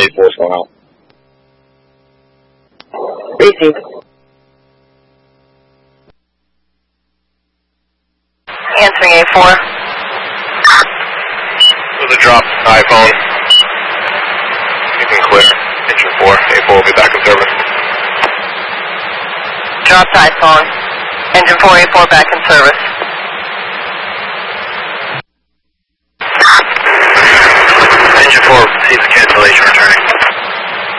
A4 is going out. Received. Answering A4. With a drop iPhone. You can clear. Engine 4. A4 will be back in service. Dropped iPhone. Engine 4, A4 back in service.